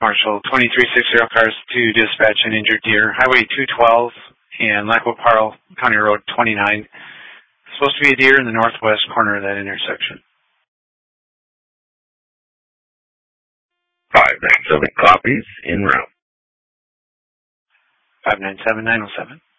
Marshall, 2360 cars to dispatch an injured deer. Highway 212 and Lac-Qui-Parle County Road 29. Supposed to be a deer in the northwest corner of that intersection. 597 copies en route. 597907.